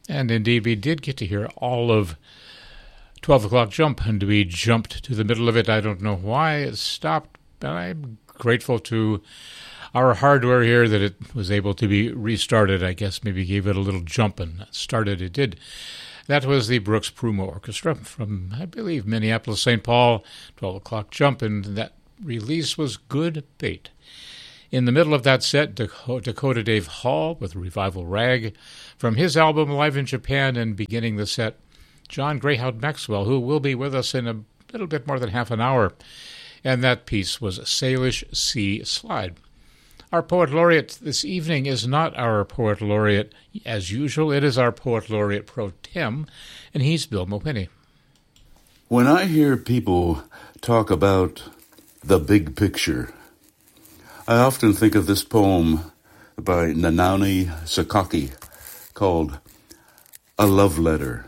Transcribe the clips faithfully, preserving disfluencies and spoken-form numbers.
And indeed, we did get to hear all of twelve o'clock Jump, and we jumped to the middle of it. I don't know why it stopped, but I'm grateful to our hardware here that it was able to be restarted. I guess maybe gave it a little jump and started. It did. That was the Brooks Prumo Orchestra from, I believe, Minneapolis, Saint Paul, twelve o'clock Jump, and that release was Good Bait. In the middle of that set, Dakota Dave Hall with Revival Rag from his album Live in Japan, and beginning the set, John Greyhound Maxwell, who will be with us in a little bit more than half an hour, and that piece was Salish Sea Slide. Our Poet Laureate this evening is not our Poet Laureate as usual. It is our Poet Laureate pro tem, and he's Bill Mawhinney. When I hear people talk about the big picture, I often think of this poem by Nanaue Sakaki called A Love Letter.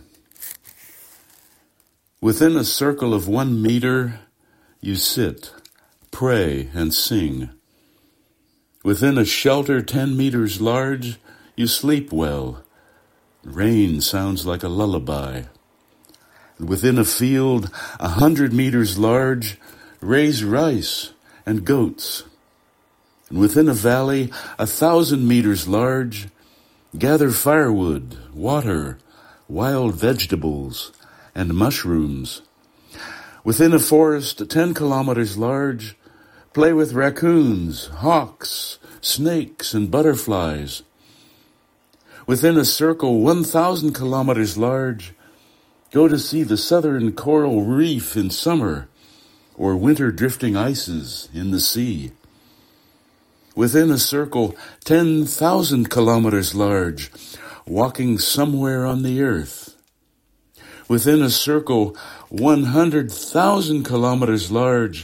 Within a circle of one meter, you sit, pray, and sing. Within a shelter ten meters large, you sleep well. Rain sounds like a lullaby. Within a field a hundred meters large, raise rice and goats. And within a valley a thousand meters large, gather firewood, water, wild vegetables, and mushrooms. Within a forest ten kilometers large, play with raccoons, hawks, snakes, and butterflies. Within a circle one thousand kilometers large, go to see the southern coral reef in summer, or winter drifting ices in the sea. Within a circle ten thousand kilometers large, walking somewhere on the earth. Within a circle one hundred thousand kilometers large,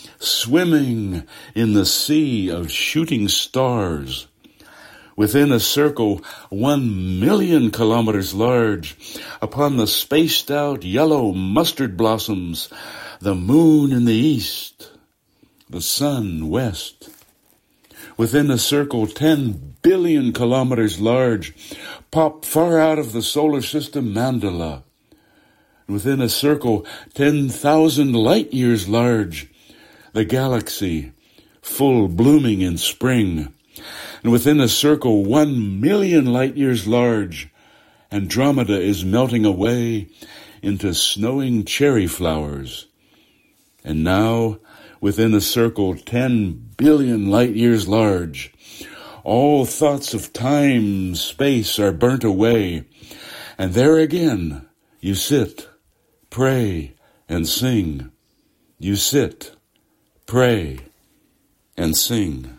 swimming in the sea of shooting stars. Within a circle one million kilometers large, upon the spaced-out yellow mustard blossoms, the moon in the east, the sun west. Within a circle ten billion kilometers large, pop far out of the solar system mandala. Within a circle ten thousand light years large, the galaxy, full blooming in spring. And within a circle one million light years large, Andromeda is melting away into snowing cherry flowers. And now, within a circle ten billion light years large, all thoughts of time, space are burnt away. And there again, you sit, pray, and sing. You sit, pray, and sing.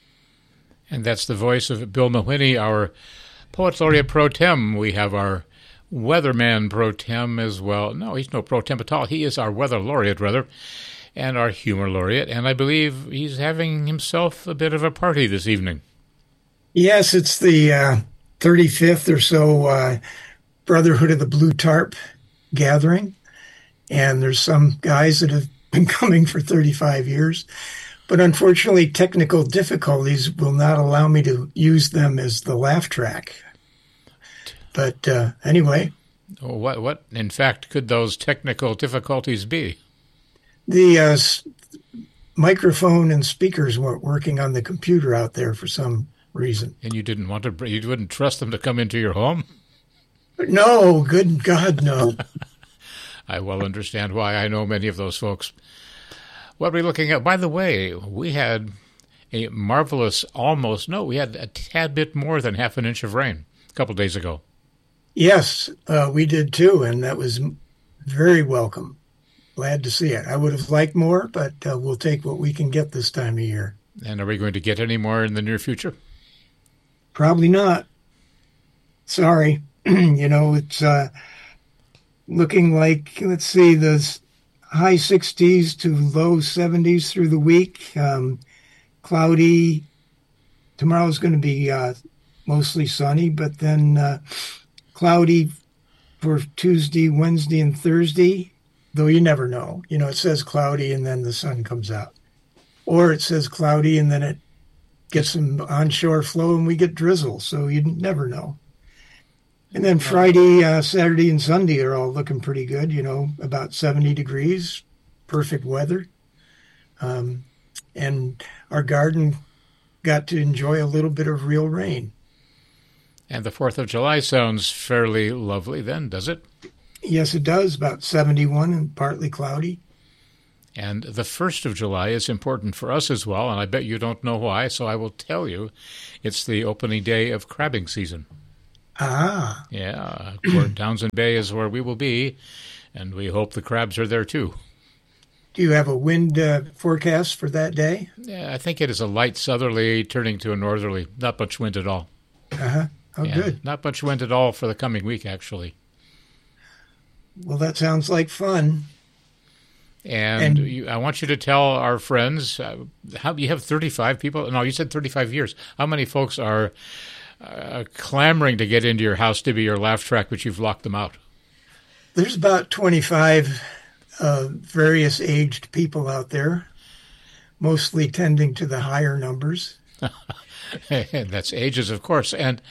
And that's the voice of Bill Mawhinney, our Poet Laureate pro tem. We have our Weatherman pro tem as well. No, he's no pro tem at all. He is our Weather Laureate, rather, and our Humor Laureate. And I believe he's having himself a bit of a party this evening. Yes, it's the uh, thirty-fifth or so uh, Brotherhood of the Blue Tarp gathering. And there's some guys that have been coming for thirty-five years. But unfortunately, technical difficulties will not allow me to use them as the laugh track. But uh, anyway. What, what, in fact, could those technical difficulties be? The uh, s- microphone and speakers weren't working on the computer out there for some reason. And you didn't want to, you wouldn't trust them to come into your home? No, good God, no. I well understand why. I know many of those folks. What are we looking at? By the way, we had a marvelous almost, no, we had a tad bit more than half an inch of rain a couple days ago. Yes, uh, we did too, and that was very welcome. Glad to see it. I would have liked more, but uh, we'll take what we can get this time of year. And are we going to get any more in the near future? Probably not. Sorry. You know, it's uh, looking like, let's see, the high sixties to low seventies through the week. Um, cloudy. Tomorrow's going to be uh, mostly sunny, but then uh, cloudy for Tuesday, Wednesday, and Thursday, though you never know. You know, it says cloudy and then the sun comes out. Or it says cloudy and then it gets some onshore flow and we get drizzle, so you never know. And then Friday, uh, Saturday, and Sunday are all looking pretty good, you know, about seventy degrees, perfect weather. Um, and our garden got to enjoy a little bit of real rain. And the fourth of July sounds fairly lovely then, does it? Yes, it does, about seventy-one and partly cloudy. And the first of July is important for us as well, and I bet you don't know why, so I will tell you. It's the opening day of crabbing season. Ah. Yeah, Port Townsend Bay is where we will be, and we hope the crabs are there too. Do you have a wind uh, forecast for that day? Yeah, I think it is a light southerly turning to a northerly. Not much wind at all. Uh-huh. Oh, yeah, good. Not much wind at all for the coming week, actually. Well, that sounds like fun. And, And- you, I want you to tell our friends, uh, how you have thirty-five people? No, you said thirty-five years. How many folks are uh, clamoring to get into your house to be your laugh track, but you've locked them out? There's about twenty-five uh, various aged people out there, mostly tending to the higher numbers. And that's ages, of course. And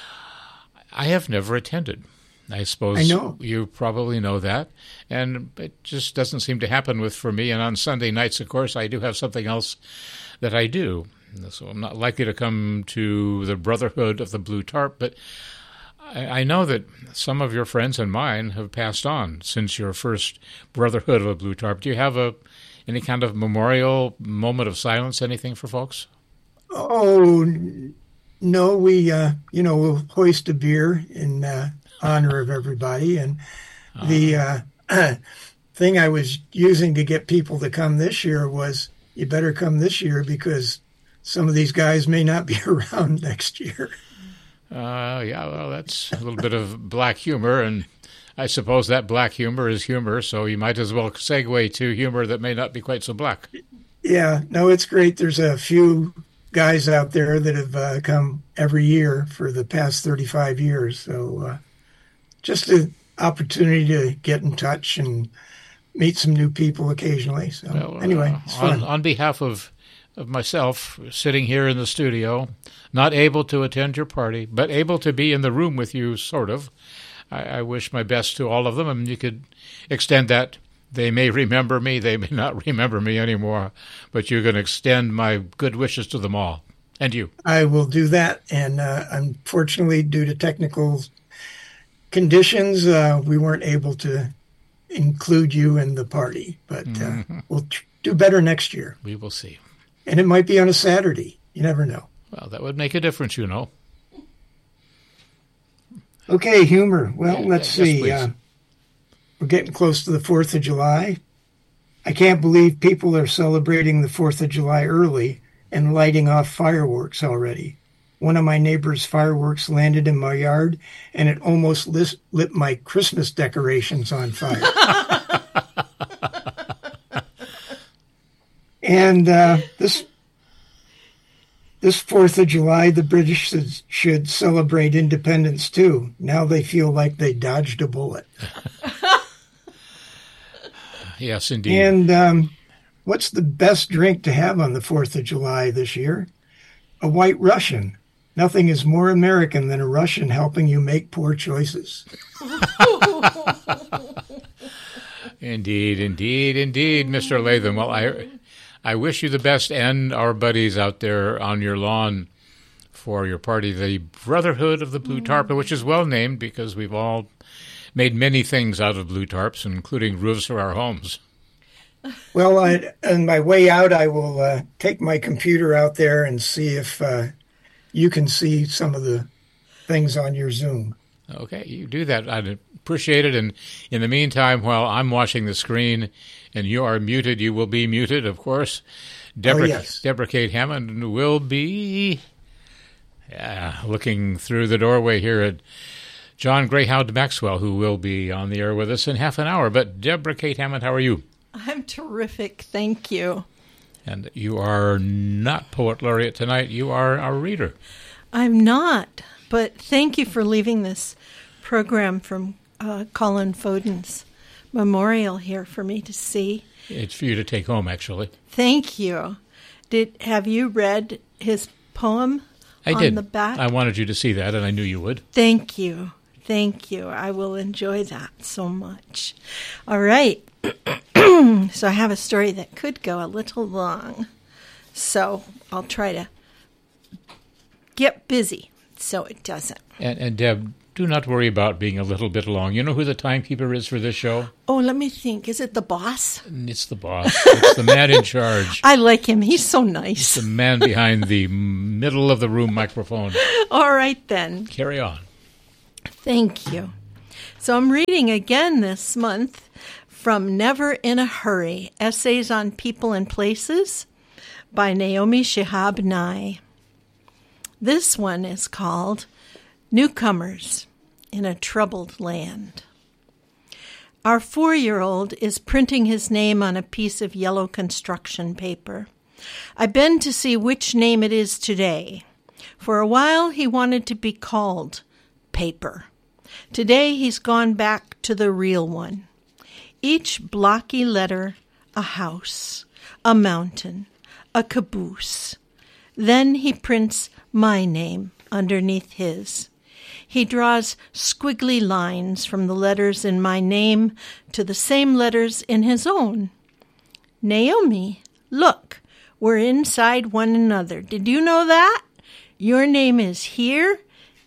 I have never attended. I suppose I know. you probably know that. And it just doesn't seem to happen with for me. And on Sunday nights, of course, I do have something else that I do. So I'm not likely to come to the Brotherhood of the Blue Tarp. But I, I know that some of your friends and mine have passed on since your first Brotherhood of a Blue Tarp. Do you have a any kind of memorial moment of silence, anything for folks? Oh, n- no, we, uh, you know, we'll hoist a beer in uh, honor of everybody. And the uh, thing I was using to get people to come this year was, you better come this year because some of these guys may not be around next year. Uh, yeah, well, that's a little bit of black humor, and I suppose that black humor is humor, so you might as well segue to humor that may not be quite so black. Yeah, no, it's great. There's a few guys out there that have uh, come every year for the past thirty-five years. So uh, just an opportunity to get in touch and meet some new people occasionally. So Well, anyway, uh, it's fun. on, on behalf of, of myself, sitting here in the studio, not able to attend your party, but able to be in the room with you, sort of, I, I wish my best to all of them, and you could extend that. They may remember me, they may not remember me anymore, but you're going to extend my good wishes to them all, and you. I will do that. And uh, unfortunately, due to technical conditions, uh, we weren't able to include you in the party, but uh, Mm-hmm. we'll tr- do better next year. We will see. And it might be on a Saturday. You never know. Well, that would make a difference, you know. Okay, humor. Well, Yeah, let's yes, see. please. Uh, we're getting close to the fourth of July. I can't believe people are celebrating the fourth of July early and lighting off fireworks already. One of my neighbor's fireworks landed in my yard, and it almost lis- lit my Christmas decorations on fire. And uh, this this fourth of July, the British should, should celebrate independence too. Now they feel like they dodged a bullet. Yes, indeed. And um, what's the best drink to have on the fourth of July this year? A White Russian. Nothing is more American than a Russian helping you make poor choices. Indeed, indeed, indeed, Mister Latham. Well, I, I wish you the best, and our buddies out there on your lawn for your party, the Brotherhood of the Blue Tarp, which is well named because we've all made many things out of blue tarps, including roofs for our homes. Well, I, on my way out, I will uh, take my computer out there and see if uh, you can see some of the things on your Zoom. Okay, you do that. I'd appreciate it. And in the meantime, while I'm watching the screen and you are muted, you will be muted, of course. Deborah, Oh, yes. Deborah Kate Hammond will be uh, looking through the doorway here at John Greyhound Maxwell, who will be on the air with us in half an hour. But Deborah Kate Hammond, how are you? I'm terrific. Thank you. And you are not Poet Laureate tonight. You are our reader. I'm not, but thank you for leaving this program from uh, Colin Foden's memorial here for me to see. It's for you to take home, actually. Thank you. Did have you read his poem I on did. the back? I wanted you to see that, and I knew you would. Thank you. Thank you. I will enjoy that so much. All right. So I have a story that could go a little long. So I'll try to get busy so it doesn't. And, and Deb, do not worry about being a little bit long. You know who the timekeeper is for this show? Oh, let me think. Is it the boss? It's the boss. It's the man in charge. I like him. He's so nice. It's the man behind the middle of the room microphone. All right, then. Carry on. Thank you. So I'm reading again this month from Never in a Hurry, Essays on People and Places by Naomi Shihab Nye. This one is called Newcomers in a Troubled Land. Our four-year-old is printing his name on a piece of yellow construction paper. I bend to see which name it is today. For a while he wanted to be called Paper. Today he's gone back to the real one. Each blocky letter, a house, a mountain, a caboose. Then he prints my name underneath his. He draws squiggly lines from the letters in my name to the same letters in his own. Naomi, look, we're inside one another. Did you know that? Your name is here,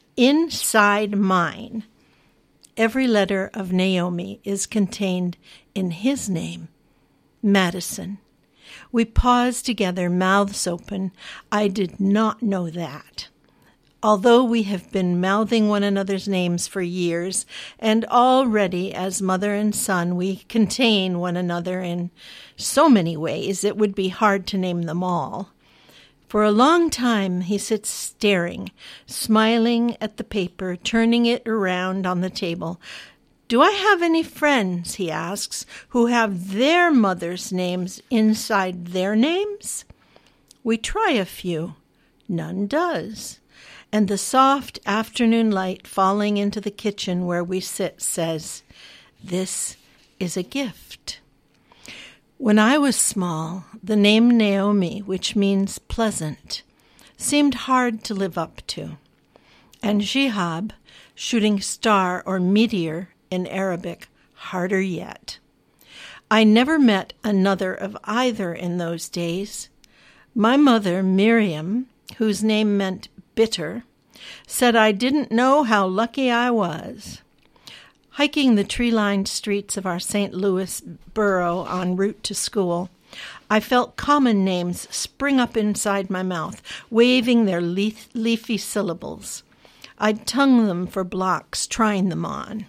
inside mine. Every letter of Naomi is contained in his name, Madison. We pause together, mouths open. I did not know that. Although we have been mouthing one another's names for years, and already as mother and son we contain one another in so many ways it would be hard to name them all. For a long time he sits staring, smiling at the paper, turning it around on the table. Do I have any friends, he asks, who have their mother's names inside their names? We try a few. None does. And the soft afternoon light falling into the kitchen where we sit says, this is a gift. When I was small, the name Naomi, which means pleasant, seemed hard to live up to. And Shihab, shooting star or meteor in Arabic, harder yet. I never met another of either in those days. My mother, Miriam, whose name meant bitter, said I didn't know how lucky I was. Hiking the tree-lined streets of our Saint Louis borough en route to school, I felt common names spring up inside my mouth, waving their leaf- leafy syllables. I'd tongue them for blocks, trying them on.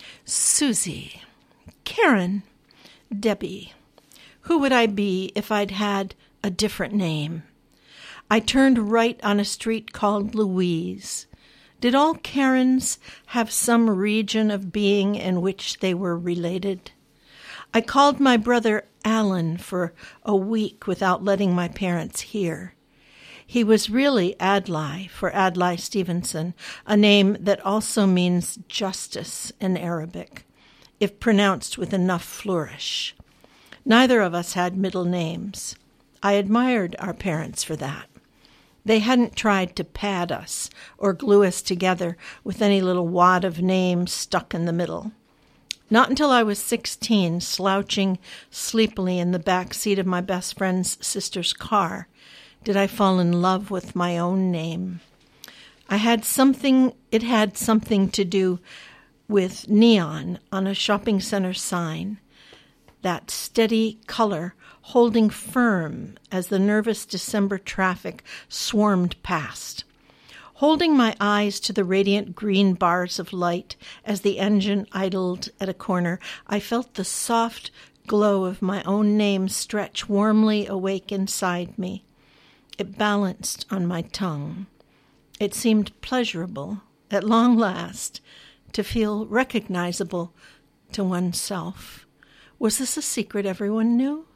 Susie, Karen, Debbie. Who would I be if I'd had a different name? I turned right on a street called Louise. Did all Karens have some region of being in which they were related? I called my brother Alan for a week without letting my parents hear. He was really Adlai for Adlai Stevenson, a name that also means justice in Arabic, if pronounced with enough flourish. Neither of us had middle names. I admired our parents for that. They hadn't tried to pad us or glue us together with any little wad of names stuck in the middle. Not until I was sixteen, slouching sleepily in the back seat of my best friend's sister's car, did I fall in love with my own name. I had something, it had something to do with neon on a shopping center sign, that steady color holding firm as the nervous December traffic swarmed past. Holding my eyes to the radiant green bars of light as the engine idled at a corner, I felt the soft glow of my own name stretch warmly awake inside me. It balanced on my tongue. It seemed pleasurable, at long last, to feel recognizable to oneself. Was this a secret everyone knew?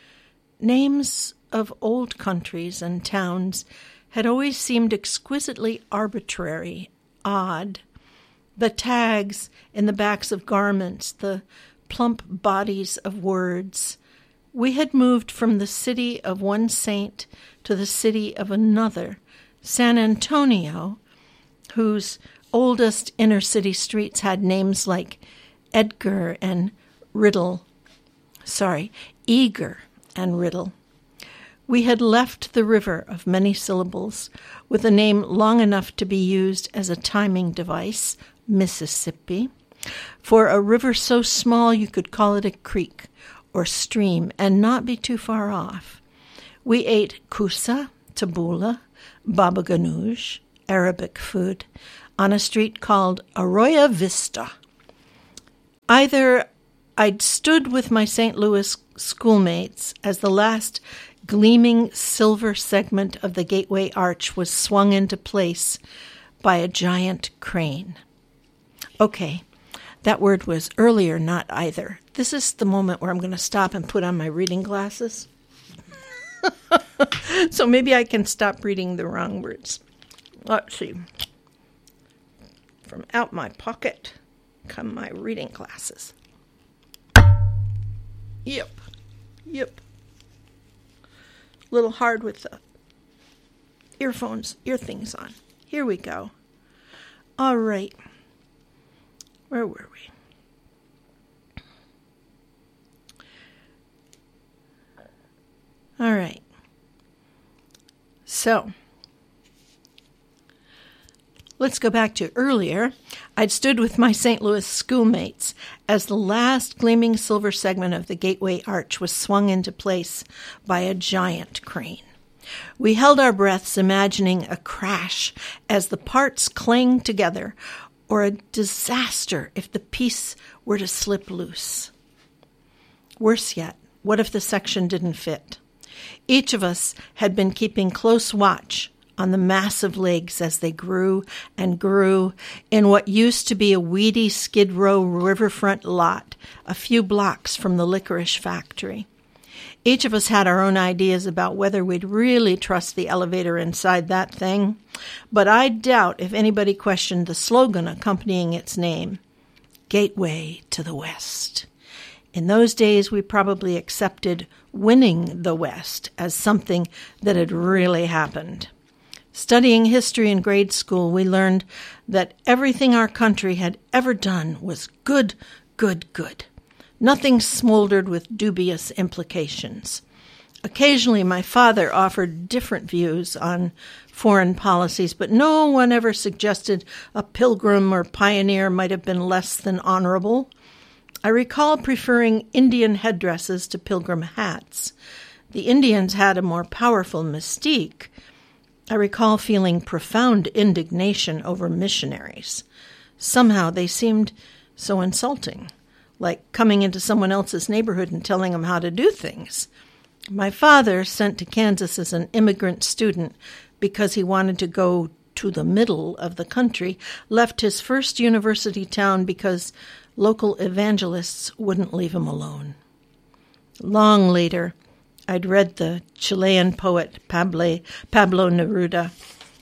Names of old countries and towns had always seemed exquisitely arbitrary, odd. The tags in the backs of garments, the plump bodies of words. We had moved from the city of one saint to the city of another, San Antonio, whose oldest inner-city streets had names like Edgar and Riddle. Sorry, Eager and Riddle. We had left the river of many syllables with a name long enough to be used as a timing device, Mississippi, for a river so small you could call it a creek or stream and not be too far off. We ate kusa, tabbouleh, baba ganoush, Arabic food, on a street called Arroyo Vista. Either I'd stood with my Saint Louis schoolmates as the last gleaming silver segment of the gateway arch was swung into place by a giant crane. Okay, that word was earlier, not either. This is the moment where I'm going to stop and put on my reading glasses. So maybe I can stop reading the wrong words. Let's see. From out my pocket come my reading glasses. Yep. Yep. Little hard with the earphones, ear things on. Here we go. All right. Where were we? All right. So, let's go back to earlier. I'd stood with my Saint Louis schoolmates as the last gleaming silver segment of the gateway arch was swung into place by a giant crane. We held our breaths, imagining a crash as the parts clanged together, or a disaster if the piece were to slip loose. Worse yet, what if the section didn't fit? Each of us had been keeping close watch on the massive legs as they grew and grew in what used to be a weedy Skid Row riverfront lot a few blocks from the licorice factory. Each of us had our own ideas about whether we'd really trust the elevator inside that thing, but I doubt if anybody questioned the slogan accompanying its name, Gateway to the West. In those days, we probably accepted winning the West as something that had really happened. Studying history in grade school, we learned that everything our country had ever done was good, good, good. Nothing smoldered with dubious implications. Occasionally, my father offered different views on foreign policies, but no one ever suggested a pilgrim or pioneer might have been less than honorable. I recall preferring Indian headdresses to pilgrim hats. The Indians had a more powerful mystique. I recall feeling profound indignation over missionaries. Somehow they seemed so insulting, like coming into someone else's neighborhood and telling them how to do things. My father, sent to Kansas as an immigrant student because he wanted to go to the middle of the country, left his first university town because local evangelists wouldn't leave him alone. Long later, I'd read the Chilean poet Pablo, Pablo Neruda,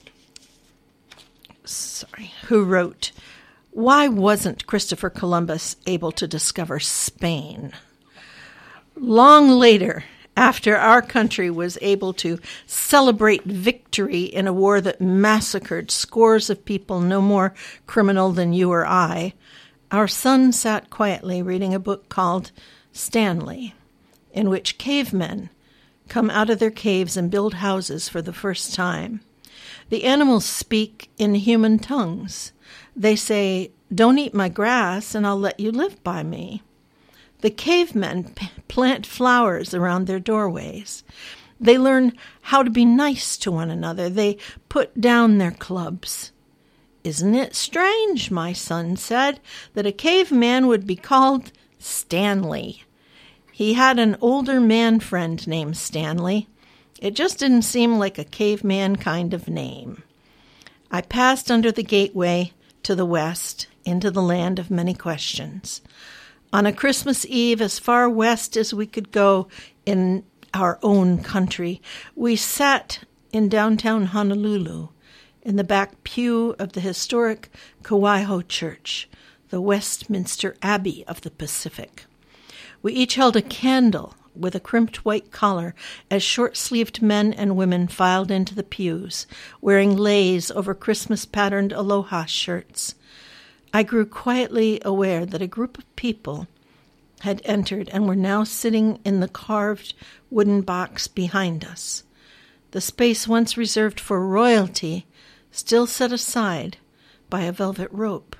sorry, who wrote, "Why wasn't Christopher Columbus able to discover Spain?" Long later, after our country was able to celebrate victory in a war that massacred scores of people no more criminal than you or I, our son sat quietly reading a book called Stanley, in which cavemen come out of their caves and build houses for the first time. The animals speak in human tongues. They say, "Don't eat my grass and I'll let you live by me." The cavemen p- plant flowers around their doorways. They learn how to be nice to one another. They put down their clubs. "Isn't it strange," my son said, "that a caveman would be called Stanley?" He had an older man friend named Stanley. It just didn't seem like a caveman kind of name. I passed under the gateway to the west, into the land of many questions. On a Christmas Eve, as far west as we could go in our own country, we sat in downtown Honolulu, in the back pew of the historic Kauaiho Church, the Westminster Abbey of the Pacific. We each held a candle with a crimped white collar as short-sleeved men and women filed into the pews, wearing leis over Christmas-patterned aloha shirts. I grew quietly aware that a group of people had entered and were now sitting in the carved wooden box behind us. The space once reserved for royalty, still set aside by a velvet rope.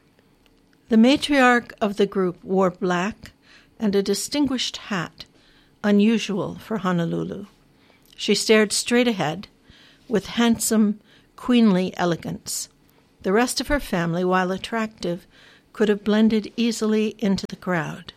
The matriarch of the group wore black and a distinguished hat, unusual for Honolulu. She stared straight ahead with handsome, queenly elegance. The rest of her family, while attractive, could have blended easily into the crowd.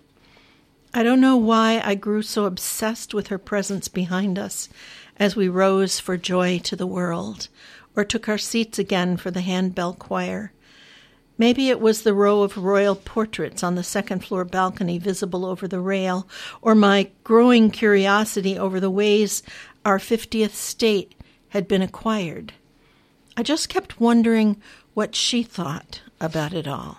I don't know why I grew so obsessed with her presence behind us as we rose for Joy to the World, or took our seats again for the handbell choir. Maybe it was the row of royal portraits on the second-floor balcony visible over the rail, or my growing curiosity over the ways our fiftieth state had been acquired. I just kept wondering what she thought about it all.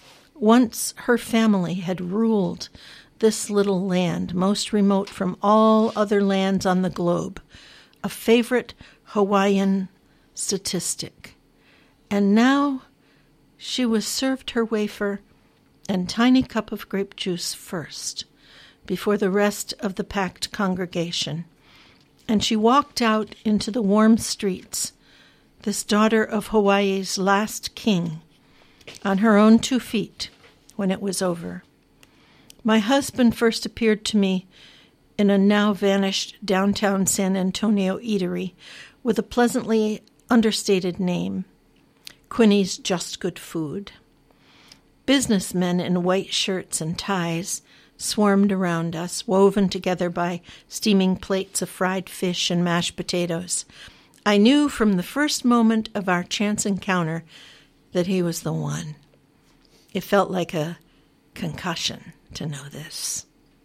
Once her family had ruled this little land, most remote from all other lands on the globe, a favorite Hawaiian statistic. And now she was served her wafer and tiny cup of grape juice first, before the rest of the packed congregation. And she walked out into the warm streets, this daughter of Hawaii's last king, on her own two feet when it was over. My husband first appeared to me in a now-vanished downtown San Antonio eatery with a pleasantly understated name, Quinny's Just Good Food. Businessmen in white shirts and ties swarmed around us, woven together by steaming plates of fried fish and mashed potatoes. I knew from the first moment of our chance encounter that he was the one. It felt like a concussion to know this.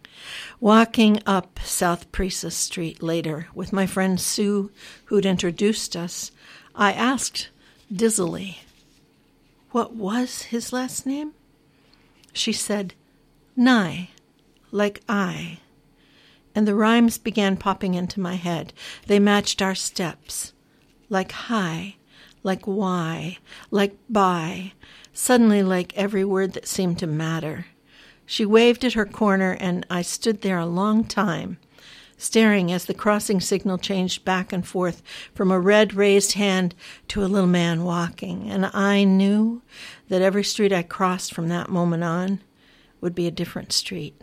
Walking up South Presa Street later with my friend Sue, who'd introduced us, I asked dizzily, what was his last name? She said, Nye, like I. And the rhymes began popping into my head. They matched our steps. Like hi, like why, like bye, suddenly like every word that seemed to matter. She waved at her corner, and I stood there a long time, staring as the crossing signal changed back and forth from a red raised hand to a little man walking, and I knew that every street I crossed from that moment on would be a different street.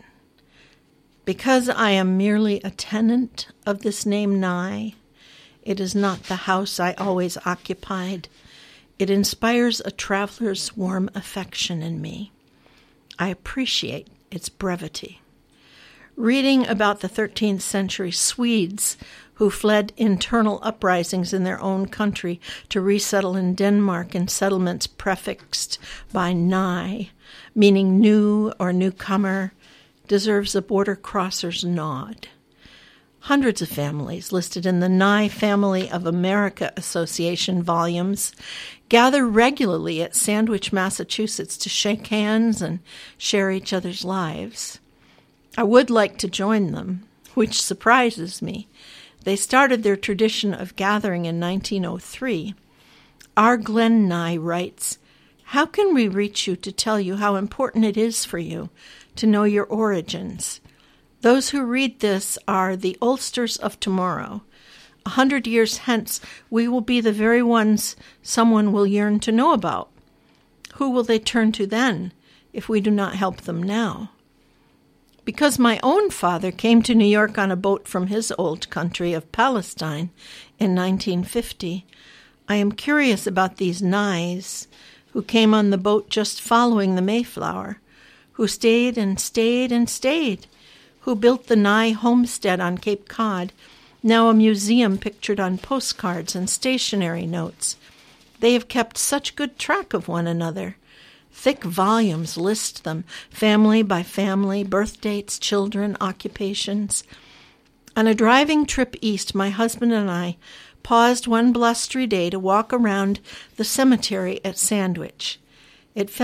Because I am merely a tenant of this name Nye, it is not the house I always occupied. It inspires a traveler's warm affection in me. I appreciate its brevity. Reading about the thirteenth century Swedes who fled internal uprisings in their own country to resettle in Denmark in settlements prefixed by Nye, meaning new or newcomer, deserves a border crosser's nod. Hundreds of families listed in the Nye Family of America Association volumes gather regularly at Sandwich, Massachusetts to shake hands and share each other's lives. I would like to join them, which surprises me. They started their tradition of gathering in nineteen oh three. R. Glenn Nye writes, "How can we reach you to tell you how important it is for you to know your origins? Those who read this are the Ulsters of tomorrow. A hundred years hence, we will be the very ones someone will yearn to know about. Who will they turn to then, if we do not help them now?" Because my own father came to New York on a boat from his old country of Palestine in nineteen fifty, I am curious about these Nyes who came on the boat just following the Mayflower, who stayed and stayed and stayed, who built the Nye homestead on Cape Cod, now a museum pictured on postcards and stationery notes. They have kept such good track of one another. Thick volumes list them, family by family, birth dates, children, occupations. On a driving trip east, my husband and I paused one blustery day to walk around the cemetery at Sandwich. It felt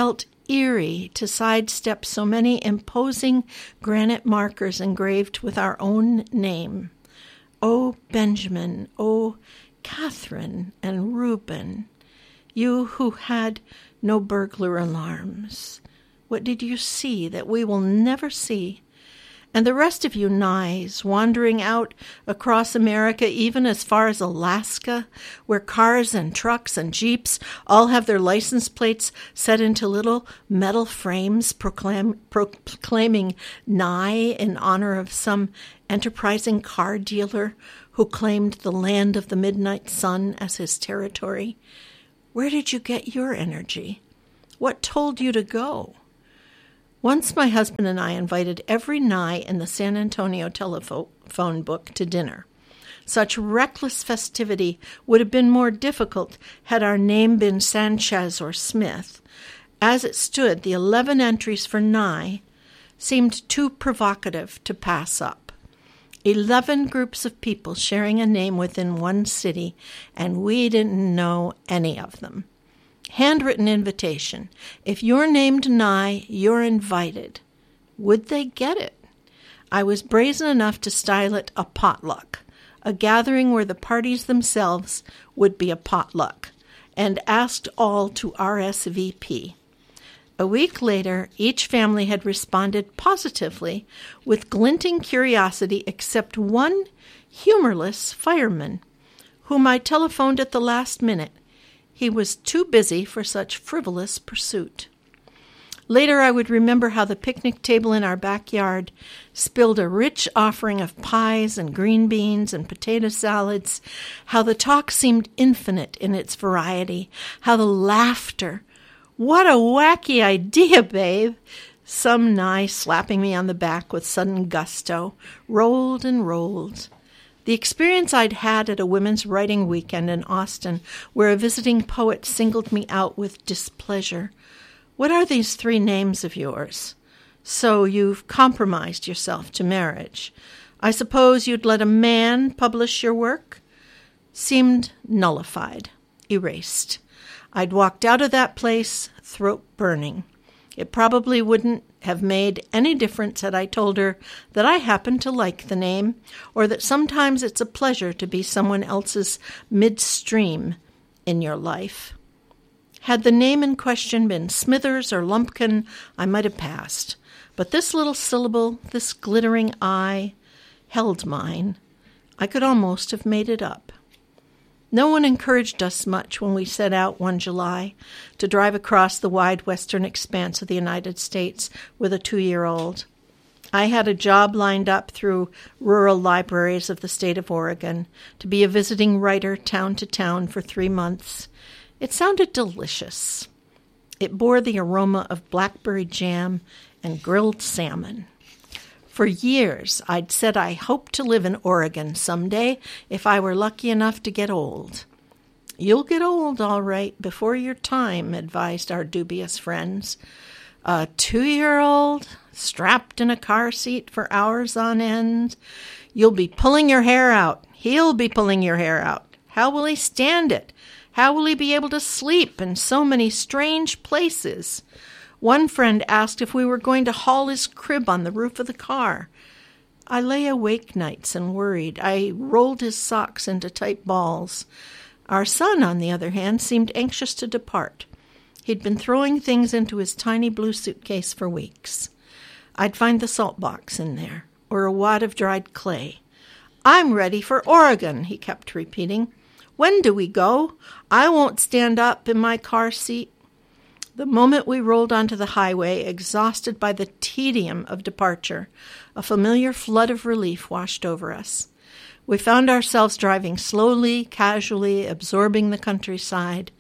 eerie to sidestep so many imposing granite markers engraved with our own name. Oh, Benjamin, oh, Catherine and Reuben, you who had no burglar alarms. What did you see that we will never see? And the rest of you Nyes, wandering out across America, even as far as Alaska, where cars and trucks and jeeps all have their license plates set into little metal frames proclaim, proclaiming Nye in honor of some enterprising car dealer who claimed the land of the midnight sun as his territory. Where did you get your energy? What told you to go? Once my husband and I invited every Nye in the San Antonio telephone book to dinner. Such reckless festivity would have been more difficult had our name been Sanchez or Smith. As it stood, the eleven entries for Nye seemed too provocative to pass up. Eleven groups of people sharing a name within one city, and we didn't know any of them. Handwritten invitation. If you're named Nye, you're invited. Would they get it? I was brazen enough to style it a potluck, a gathering where the parties themselves would be a potluck, and asked all to R S V P. A week later, each family had responded positively with glinting curiosity except one humorless fireman, whom I telephoned at the last minute. He was too busy for such frivolous pursuit. Later, I would remember how the picnic table in our backyard spilled a rich offering of pies and green beans and potato salads, how the talk seemed infinite in its variety, how the laughter, "What a wacky idea, babe!" some Nye slapping me on the back with sudden gusto, rolled and rolled. The experience I'd had at a women's writing weekend in Austin, where a visiting poet singled me out with displeasure. "What are these three names of yours? So you've compromised yourself to marriage. I suppose you'd let a man publish your work?" Seemed nullified, erased. I'd walked out of that place, throat burning. It probably wouldn't have made any difference had I told her that I happened to like the name, or that sometimes it's a pleasure to be someone else's midstream in your life. Had the name in question been Smithers or Lumpkin, I might have passed. But this little syllable, this glittering eye, held mine. I could almost have made it up. No one encouraged us much when we set out one July to drive across the wide western expanse of the United States with a two-year-old. I had a job lined up through rural libraries of the state of Oregon to be a visiting writer town to town for three months. It sounded delicious. It bore the aroma of blackberry jam and grilled salmon. For years, I'd said I hoped to live in Oregon someday if I were lucky enough to get old. "You'll get old, all right, before your time," advised our dubious friends. A two-year-old strapped in a car seat for hours on end. You'll be pulling your hair out. He'll be pulling your hair out. How will he stand it? How will he be able to sleep in so many strange places? One friend asked if we were going to haul his crib on the roof of the car. I lay awake nights and worried. I rolled his socks into tight balls. Our son, on the other hand, seemed anxious to depart. He'd been throwing things into his tiny blue suitcase for weeks. I'd find the salt box in there, or a wad of dried clay. "I'm ready for Oregon," he kept repeating. "When do we go? I won't stand up in my car seat." The moment we rolled onto the highway, exhausted by the tedium of departure, a familiar flood of relief washed over us. We found ourselves driving slowly, casually, absorbing the countryside.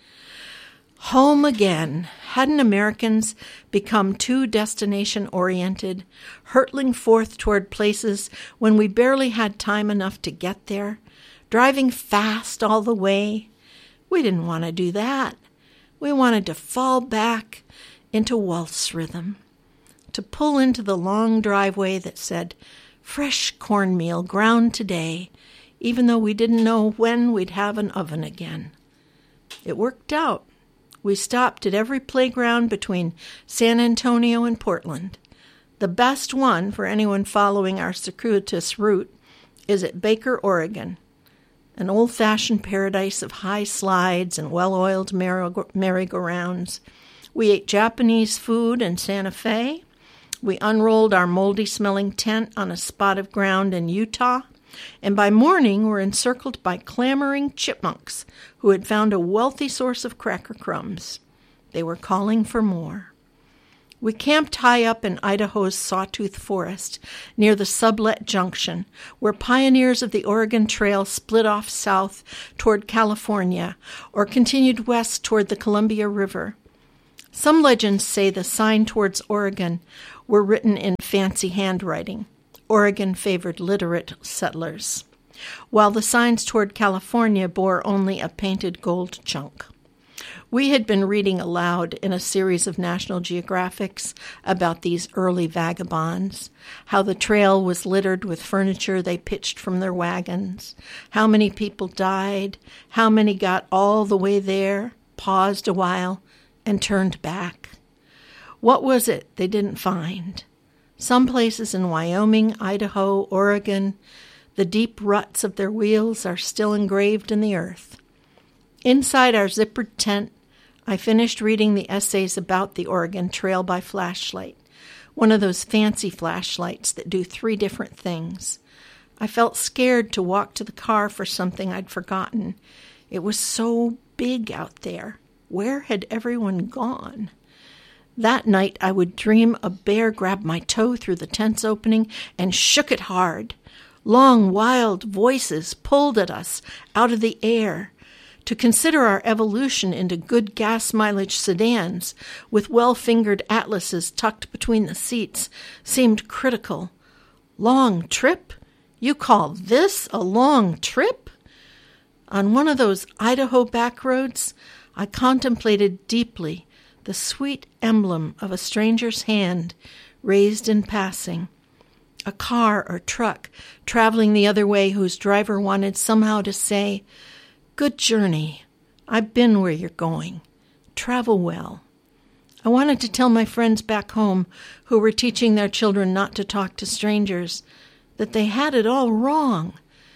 Home again. Hadn't Americans become too destination-oriented, hurtling forth toward places when we barely had time enough to get there, driving fast all the way? We didn't want to do that. We wanted to fall back into waltz rhythm, to pull into the long driveway that said, "Fresh cornmeal ground today," even though we didn't know when we'd have an oven again. It worked out. We stopped at every playground between San Antonio and Portland. The best one for anyone following our circuitous route is at Baker, Oregon, an old-fashioned paradise of high slides and well-oiled merry-go-rounds. We ate Japanese food in Santa Fe. We unrolled our moldy-smelling tent on a spot of ground in Utah, and by morning were encircled by clamoring chipmunks who had found a wealthy source of cracker crumbs. They were calling for more. We camped high up in Idaho's Sawtooth Forest, near the Sublet Junction, where pioneers of the Oregon Trail split off south toward California or continued west toward the Columbia River. Some legends say the sign towards Oregon were written in fancy handwriting. Oregon favored literate settlers, while the signs toward California bore only a painted gold chunk. We had been reading aloud in a series of National Geographics about these early vagabonds, how the trail was littered with furniture they pitched from their wagons, how many people died, how many got all the way there, paused a while, and turned back. What was it they didn't find? Some places in Wyoming, Idaho, Oregon, the deep ruts of their wheels are still engraved in the earth. Inside our zippered tent, I finished reading the essays about the Oregon Trail by flashlight, one of those fancy flashlights that do three different things. I felt scared to walk to the car for something I'd forgotten. It was so big out there. Where had everyone gone? That night I would dream a bear grabbed my toe through the tent's opening and shook it hard. Long, wild voices pulled at us out of the air. To consider our evolution into good gas mileage sedans with well-fingered atlases tucked between the seats seemed critical. Long trip? You call this a long trip? On one of those Idaho back roads, I contemplated deeply the sweet emblem of a stranger's hand raised in passing. A car or truck traveling the other way whose driver wanted somehow to say, "Good journey. I've been where you're going. Travel well." I wanted to tell my friends back home who were teaching their children not to talk to strangers that they had it all wrong.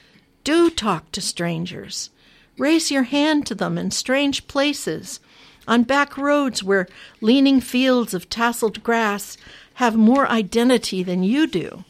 Do talk to strangers. Raise your hand to them in strange places, on back roads where leaning fields of tasseled grass have more identity than you do.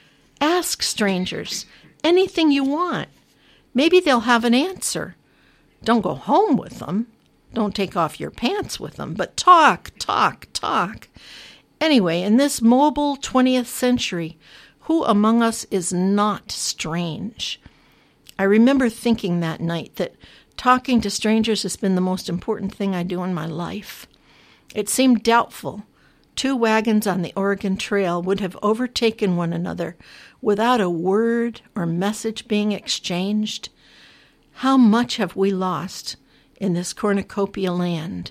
Ask strangers anything you want. Maybe they'll have an answer. Don't go home with them. Don't take off your pants with them, but talk, talk, talk. Anyway, in this mobile twentieth century, who among us is not strange? I remember thinking that night that talking to strangers has been the most important thing I do in my life. It seemed doubtful. Two wagons on the Oregon Trail would have overtaken one another without a word or message being exchanged. How much have we lost in this cornucopia land?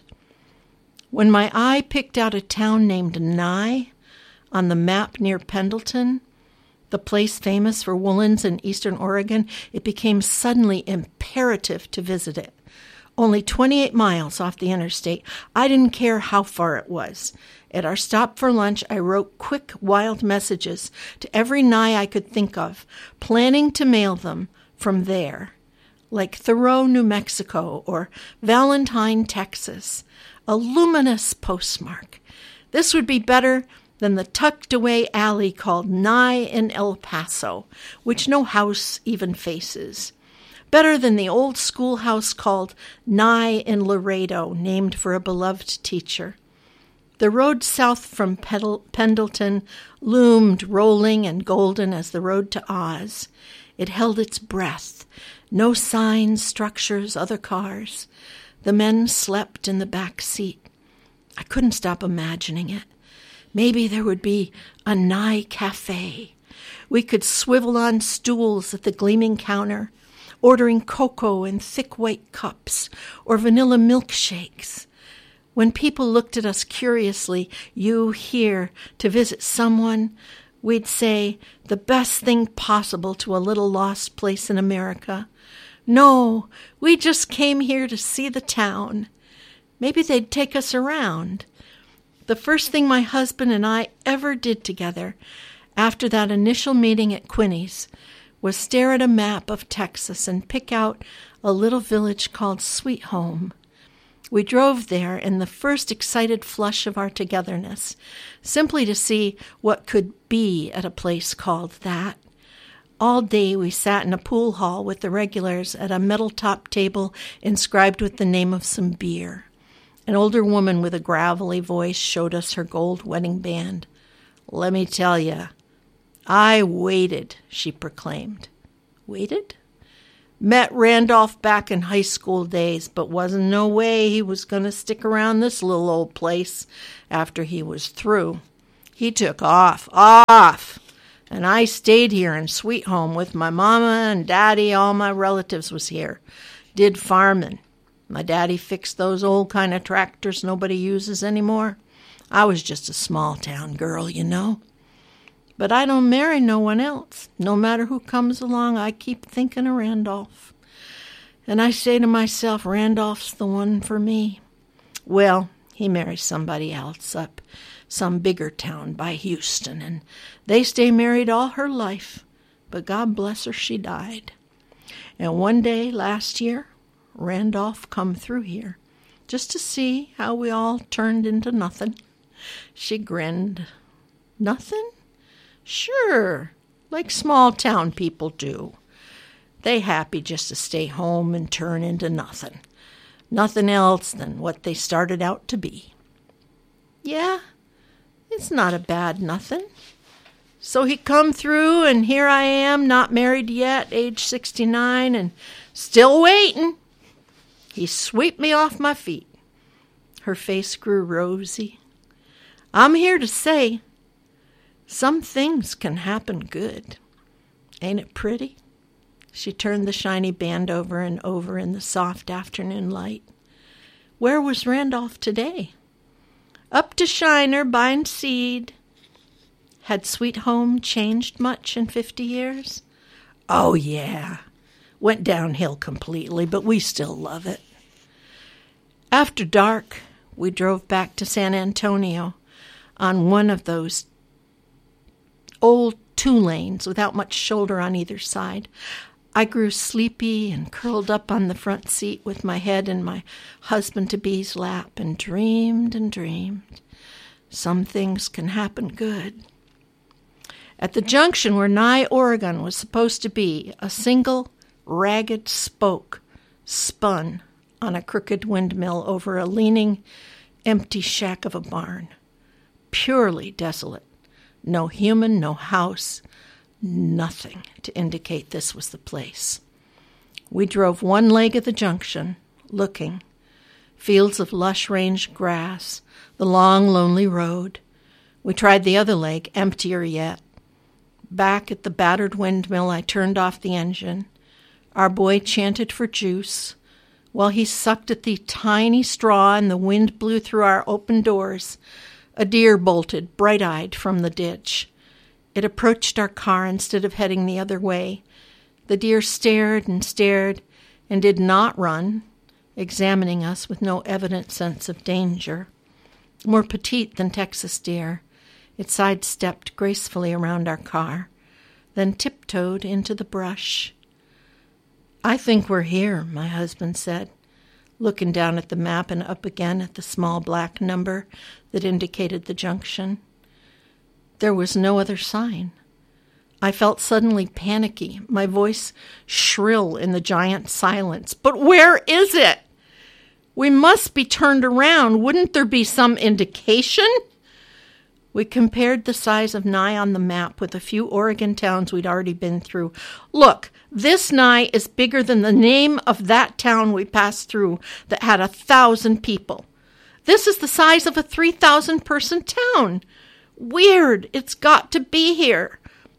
When my eye picked out a town named Nye on the map near Pendleton, the place famous for woolens in eastern Oregon, it became suddenly imperative to visit it. Only twenty-eight miles off the interstate, I didn't care how far it was. At our stop for lunch, I wrote quick, wild messages to every Nye I could think of, planning to mail them from there, like Thoreau, New Mexico, or Valentine, Texas, a luminous postmark. This would be better than the tucked-away alley called Nye in El Paso, which no house even faces. Better than the old schoolhouse called Nye in Laredo, named for a beloved teacher. The road south from Pendleton loomed rolling and golden as the road to Oz. It held its breath. No signs, structures, other cars. The men slept in the back seat. I couldn't stop imagining it. Maybe there would be a Nye cafe. We could swivel on stools at the gleaming counter, ordering cocoa in thick white cups or vanilla milkshakes. When people looked at us curiously, "You here to visit someone?" we'd say, "The best thing possible to a little lost place in America." "No, we just came here to see the town." Maybe they'd take us around. The first thing my husband and I ever did together after that initial meeting at Quinney's was stare at a map of Texas and pick out a little village called Sweet Home. We drove there in the first excited flush of our togetherness, simply to see what could be at a place called that. All day we sat in a pool hall with the regulars at a metal-top table inscribed with the name of some beer. An older woman with a gravelly voice showed us her gold wedding band. "Let me tell you, I waited," she proclaimed. Waited? Met Randolph back in high school days, but wasn't no way he was going to stick around this little old place after he was through. He took off, off, and I stayed here in Sweet Home with my mama and daddy. All my relatives was here. Did farming. My daddy fixed those old kind of tractors nobody uses anymore. I was just a small-town girl, you know. But I don't marry no one else. No matter who comes along, I keep thinking of Randolph. And I say to myself, Randolph's the one for me. Well, he marries somebody else up some bigger town by Houston, and they stay married all her life. But God bless her, she died. And one day last year, Randolph come through here just to see how we all turned into nothing. She grinned. Nothing? Sure, like small-town people do. They happy just to stay home and turn into nothing. Nothing else than what they started out to be. Yeah, it's not a bad nothing. So he come through, and here I am, not married yet, age sixty-nine, and still waiting. He swept me off my feet. Her face grew rosy. I'm here to say, some things can happen good. Ain't it pretty? She turned the shiny band over and over in the soft afternoon light. Where was Randolph today? Up to Shiner buying seed. Had Sweet Home changed much in fifty years? Oh, yeah. Went downhill completely, but we still love it. After dark, we drove back to San Antonio on one of those old two lanes without much shoulder on either side. I grew sleepy and curled up on the front seat with my head in my husband-to-be's lap and dreamed and dreamed. Some things can happen good. At the junction where Nye, Oregon was supposed to be, a single ragged spoke spun on a crooked windmill over a leaning, empty shack of a barn. Purely desolate. No human, no house, nothing to indicate this was the place. We drove one leg of the junction, looking. Fields of lush-range grass, the long, lonely road. We tried the other leg, emptier yet. Back at the battered windmill, I turned off the engine. Our boy chanted for juice, while he sucked at the tiny straw and the wind blew through our open doors. A deer bolted, bright-eyed, from the ditch. It approached our car instead of heading the other way. The deer stared and stared and did not run, examining us with no evident sense of danger. More petite than Texas deer, it sidestepped gracefully around our car, then tiptoed into the brush. I think we're here, my husband said, looking down at the map and up again at the small black number that indicated the junction. There was no other sign. I felt suddenly panicky, my voice shrill in the giant silence. But where is it? We must be turned around. Wouldn't there be some indication? We compared the size of Nye on the map with a few Oregon towns we'd already been through. Look, this Nye is bigger than the name of that town we passed through that had a thousand people. This is the size of a three thousand person town. Weird. It's got to be here.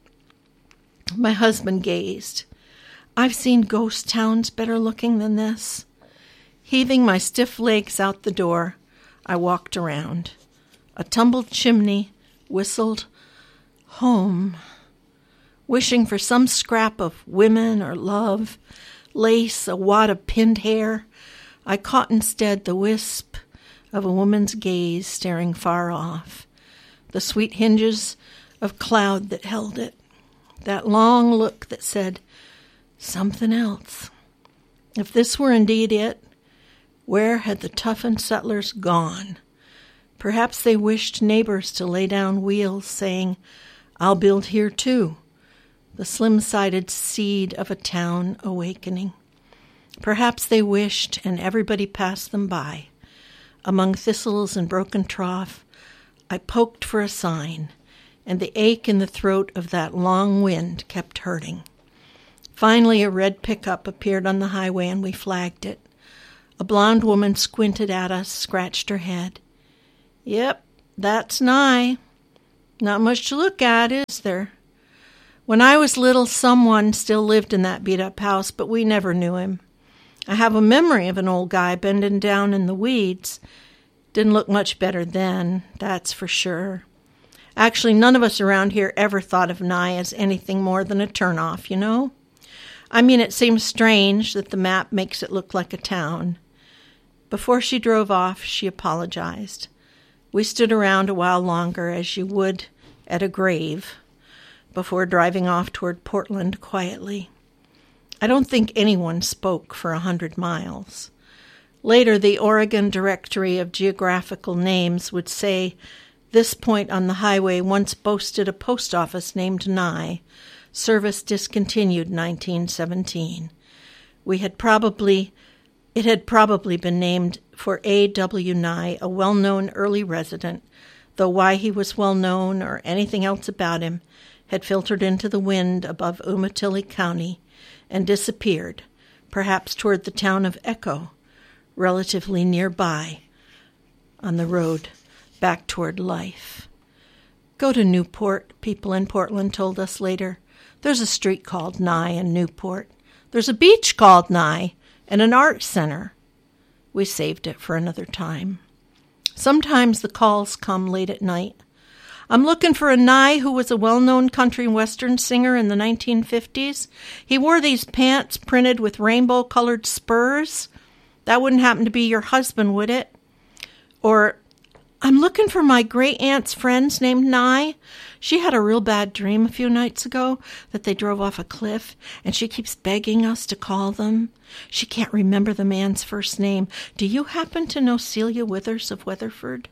My husband gazed. I've seen ghost towns better looking than this. Heaving my stiff legs out the door, I walked around. A tumbled chimney whistled home, wishing for some scrap of women or love, lace, a wad of pinned hair. I caught instead the wisp of a woman's gaze staring far off, the sweet hinges of cloud that held it, that long look that said, something else. If this were indeed it, where had the toughened settlers gone? Perhaps they wished neighbors to lay down wheels, saying, I'll build here too, the slim-sided seed of a town awakening. Perhaps they wished, and everybody passed them by. Among thistles and broken trough, I poked for a sign, and the ache in the throat of that long wind kept hurting. Finally, a red pickup appeared on the highway, and we flagged it. A blonde woman squinted at us, scratched her head. Yep, that's Nye. Not much to look at, is there? When I was little, someone still lived in that beat-up house, but we never knew him. I have a memory of an old guy bending down in the weeds. Didn't look much better then, that's for sure. Actually, none of us around here ever thought of Nye as anything more than a turnoff, you know? I mean, it seems strange that the map makes it look like a town. Before she drove off, she apologized. We stood around a while longer, as you would at a grave, before driving off toward Portland quietly. I don't think anyone spoke for a hundred miles. Later, the Oregon Directory of Geographical Names would say this point on the highway once boasted a post office named Nye, service discontinued nineteen seventeen. We had probably, it had probably been named for A W Nye, a well-known early resident, though why he was well-known or anything else about him had filtered into the wind above Umatilla County and disappeared, perhaps toward the town of Echo, relatively nearby, on the road back toward life. Go to Newport, people in Portland told us later. There's a street called Nye in Newport. There's a beach called Nye and an art center. We saved it for another time. Sometimes the calls come late at night. I'm looking for a Nye who was a well-known country and western singer in the nineteen fifties. He wore these pants printed with rainbow-colored spurs. That wouldn't happen to be your husband, would it? Or, I'm looking for my great-aunt's friends named Nye. She had a real bad dream a few nights ago that they drove off a cliff, and she keeps begging us to call them. She can't remember the man's first name. Do you happen to know Celia Withers of Weatherford?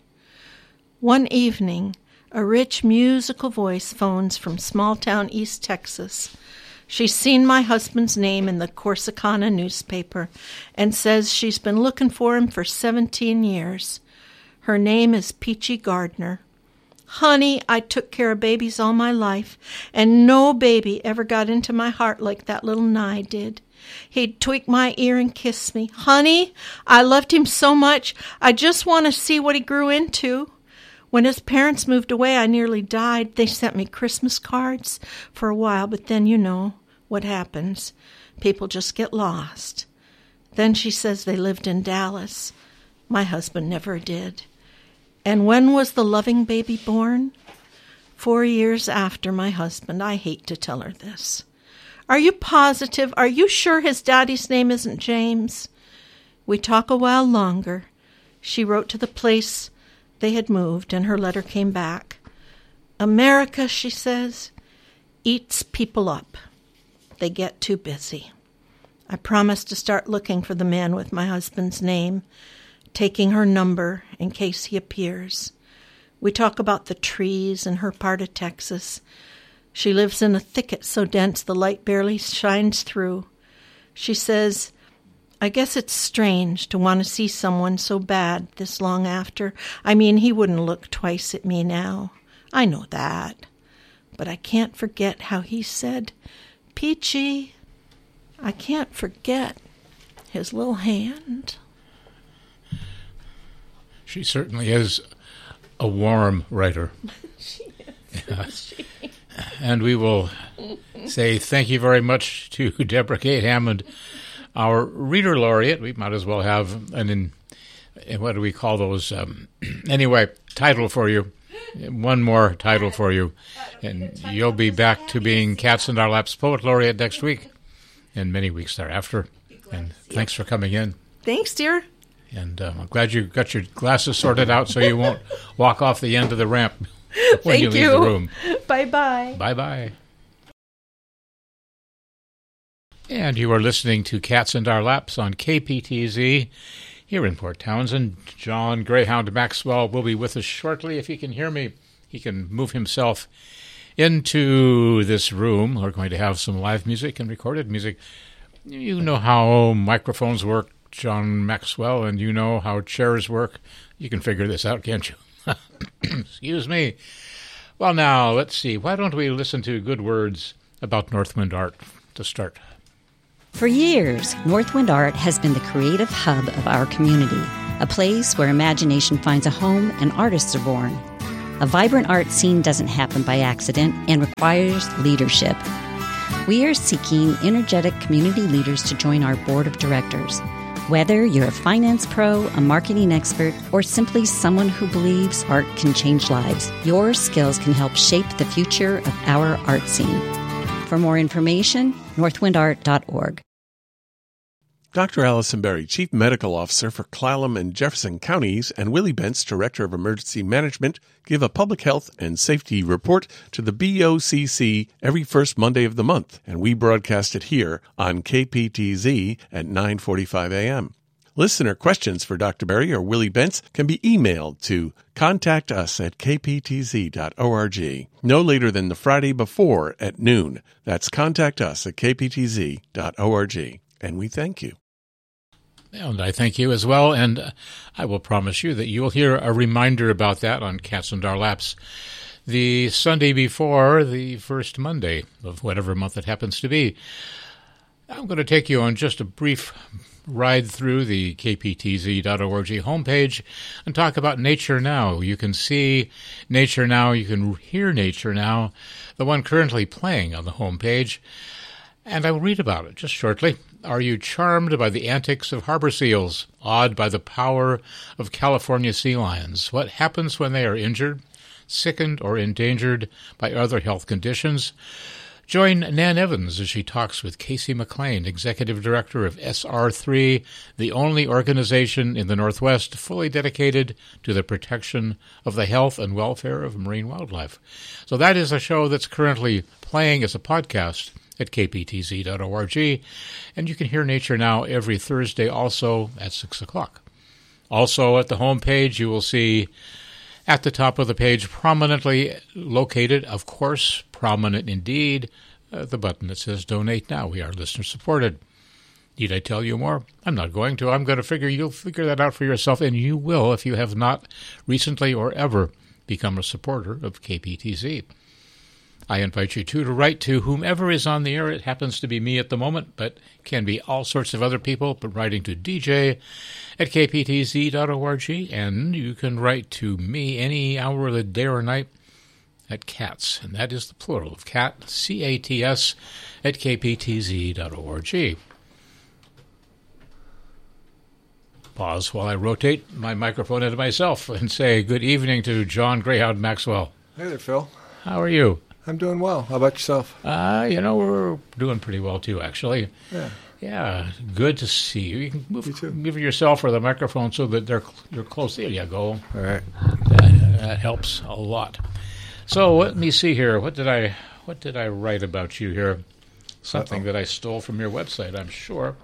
One evening, a rich musical voice phones from small-town East Texas. She's seen my husband's name in the Corsicana newspaper and says she's been looking for him for seventeen years. Her name is Peachy Gardner. Honey, I took care of babies all my life, and no baby ever got into my heart like that little Nye did. He'd tweak my ear and kiss me. Honey, I loved him so much, I just want to see what he grew into. When his parents moved away, I nearly died. They sent me Christmas cards for a while, but then you know what happens. People just get lost. Then she says they lived in Dallas. My husband never did. And when was the loving baby born? Four years after my husband. I hate to tell her this. Are you positive? Are you sure his daddy's name isn't James? We talk a while longer. She wrote to the place they had moved, and her letter came back. America, she says, eats people up. They get too busy. I promised to start looking for the man with my husband's name, taking her number in case he appears. We talk about the trees in her part of Texas. She lives in a thicket so dense the light barely shines through. She says, I guess it's strange to want to see someone so bad this long after. I mean, he wouldn't look twice at me now. I know that. But I can't forget how he said, Peachy. I can't forget his little hand. She certainly is a warm writer. She is, yeah. She? And we will say thank you very much to Deborah Kate Hammond, our reader laureate. We might as well have an, in, what do we call those? Um, anyway, title for you. One more title for you. And you'll be back to being Cats in Our Laps Poet Laureate next week and many weeks thereafter. And thanks for coming in. Thanks, dear. And um, I'm glad you got your glasses sorted out so you won't walk off the end of the ramp when Thank you leave you. the room. Bye-bye. Bye-bye. And you are listening to Cats in Our Laps on K P T Z here in Port Townsend. John Greyhound Maxwell will be with us shortly. If he can hear me, he can move himself into this room. We're going to have some live music and recorded music. You know how microphones work, John Maxwell, and you know how chairs work. You can figure this out, can't you? Excuse me. Well, now, let's see. Why don't we listen to good words about Northwind Art to start? For years, Northwind Art has been the creative hub of our community, a place where imagination finds a home and artists are born. A vibrant art scene doesn't happen by accident and requires leadership. We are seeking energetic community leaders to join our board of directors. Whether you're a finance pro, a marketing expert, or simply someone who believes art can change lives, your skills can help shape the future of our art scene. For more information, northwind art dot org. Doctor Allison Berry, Chief Medical Officer for Clallam and Jefferson Counties, and Willie Bentz, Director of Emergency Management, give a public health and safety report to the B O C C every first Monday of the month, and we broadcast it here on K P T Z at nine forty-five a.m. Listener questions for Doctor Berry or Willie Bentz can be emailed to contact us at k p t z dot org no later than the Friday before at noon. That's contact us at k p t z dot org, and we thank you. And I thank you as well, and I will promise you that you will hear a reminder about that on Cats in Our Laps the Sunday before the first Monday of whatever month it happens to be. I'm going to take you on just a brief ride through the k p t z dot org homepage and talk about Nature Now. You can see Nature Now, you can hear Nature Now, the one currently playing on the homepage, and I will read about it just shortly. Are you charmed by the antics of harbor seals, awed by the power of California sea lions? What happens when they are injured, sickened, or endangered by other health conditions? Join Nan Evans as she talks with Casey McLean, Executive Director of S R three, the only organization in the Northwest fully dedicated to the protection of the health and welfare of marine wildlife. So that is a show that's currently playing as a podcast at k p t z dot org, and you can hear Nature Now every Thursday also at six o'clock. Also at the home page, you will see at the top of the page, prominently located, of course, prominent indeed, uh, the button that says Donate Now. We are listener-supported. Need I tell you more? I'm not going to. I'm going to figure you'll figure that out for yourself, and you will if you have not recently or ever become a supporter of K P T Z. I invite you, too, to write to whomever is on the air. It happens to be me at the moment, but can be all sorts of other people, but writing to D J at k p t z dot org, and you can write to me any hour of the day or night at cats, and that is the plural of cat, C A T S, at k p t z dot org. Pause while I rotate my microphone into myself and say good evening to John Greyhound Maxwell. Hey there, Phil. How are you? I'm doing well. How about yourself? Uh, you know, we're doing pretty well, too, actually. Yeah. Yeah, good to see you. You can move, You too. move yourself or the microphone so that they're you're close. There you go. All right. That, that helps a lot. So let me see here. What did I what did I write about you here? Something Uh-oh. that I stole from your website, I'm sure.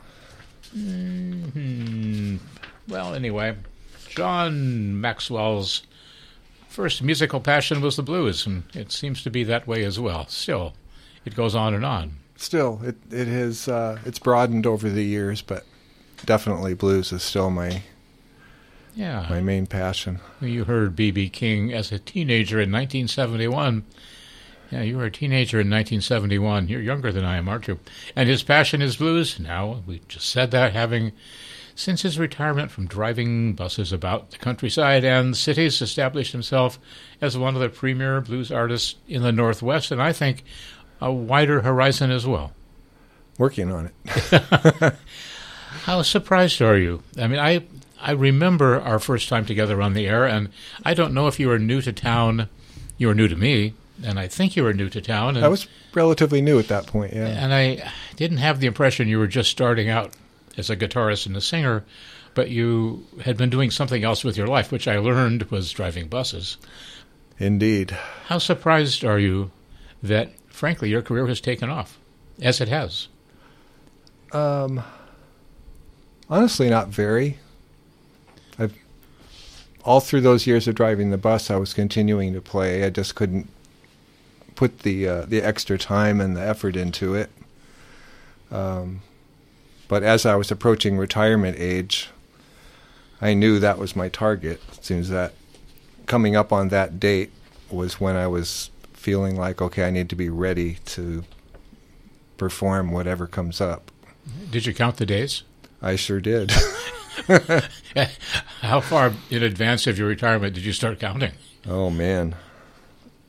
Mm-hmm. Well, anyway, John Maxwell's first musical passion was the blues, and it seems to be that way as well. Still, it goes on and on. Still, it it has uh, it's broadened over the years, but definitely blues is still my Yeah. my main passion. You heard B B King as a teenager in nineteen seventy-one. Yeah, you were a teenager in nineteen seventy-one. You're younger than I am, aren't you? And his passion is blues. Now, we just said that, having, since his retirement from driving buses about the countryside and cities, established himself as one of the premier blues artists in the Northwest, and I think a wider horizon as well. Working on it. How surprised are you? I mean, I I remember our first time together on the air, and I don't know if you were new to town. You were new to me, and I think you were new to town. And, I was relatively new at that point, yeah. and I didn't have the impression you were just starting out as a guitarist and a singer, but you had been doing something else with your life, which I learned was driving buses. Indeed. How surprised are you that, frankly, your career has taken off, as it has? Um, honestly, not very. I've, all through those years of driving the bus, I was continuing to play. I just couldn't put the uh, the extra time and the effort into it. Um, but as I was approaching retirement age, I knew that was my target. It seems that coming up on that date was when I was feeling like, okay, I need to be ready to perform whatever comes up. Did you count the days? I sure did. How far in advance of your retirement did you start counting? Oh, man.